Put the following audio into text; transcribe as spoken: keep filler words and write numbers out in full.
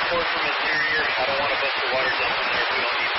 report from interior. I don't want to bust the water dump in there if we don't need